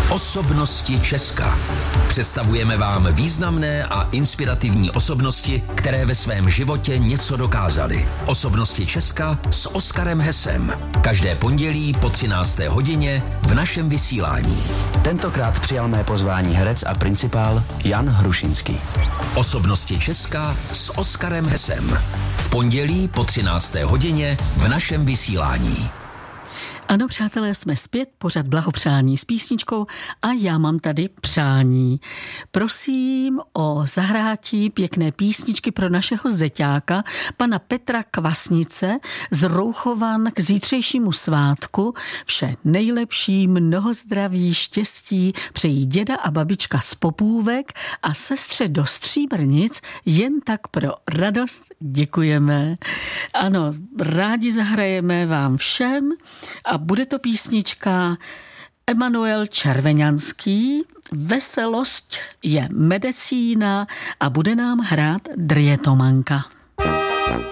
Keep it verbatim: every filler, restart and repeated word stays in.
Osobnosti Česka. Představujeme vám významné a inspirativní osobnosti, které ve svém životě něco dokázaly. Osobnosti Česka s Oskarem Hesem. Každé pondělí po třinácté hodině v našem vysílání. Tentokrát přijal mé pozvání herec a principál Jan Hrušinský. Osobnosti Česka s Oskarem Hesem. V pondělí po třinácté hodině v našem vysílání. Ano, přátelé, jsme zpět, pořad blahopřání s písničkou a já mám tady přání. Prosím o zahrátí pěkné písničky pro našeho zeťáka, pana Petra Kvasnice z Rouchovan k zítřejšímu svátku. Vše nejlepší, mnoho zdraví, štěstí přejí děda a babička z Popůvek a sestře do Stříbrnic jen tak pro radost děkujeme. Ano, rádi zahrajeme vám všem a bude to písnička Emanuel Červeňanský, Veselost je medicína a bude nám hrát Drietomanka.